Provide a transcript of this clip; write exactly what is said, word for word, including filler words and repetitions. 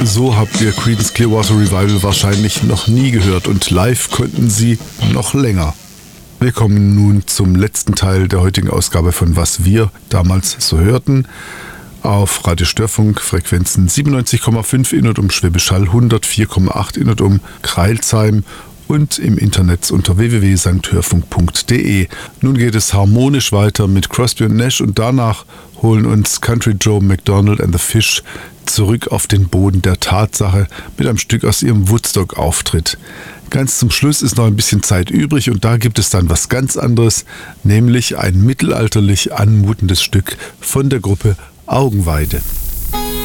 So habt ihr Creedence Clearwater Revival wahrscheinlich noch nie gehört und live konnten sie noch länger. Wir kommen nun zum letzten Teil der heutigen Ausgabe von Was wir damals so hörten. Auf Radio Störfunk, Frequenzen siebenundneunzig Komma fünf in und um Schwäbisch Hall, hundertvier Komma acht in und um Kreilsheim und im Internet unter w w w punkt sankt hörfunk punkt d e. Nun geht es harmonisch weiter mit Crosby und Nash und danach holen uns Country Joe McDonald and the Fish zurück auf den Boden der Tatsache mit einem Stück aus ihrem Woodstock-Auftritt. Ganz zum Schluss ist noch ein bisschen Zeit übrig und da gibt es dann was ganz anderes, nämlich ein mittelalterlich anmutendes Stück von der Gruppe Augenweide.